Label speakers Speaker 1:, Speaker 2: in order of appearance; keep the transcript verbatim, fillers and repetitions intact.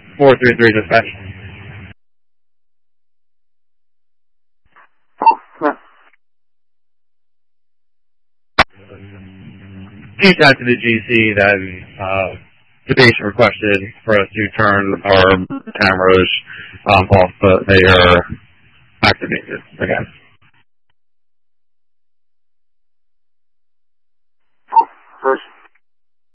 Speaker 1: four three three dispatch. Contact to the G C that uh, the patient requested for us to turn our cameras um, off, but they are activated again.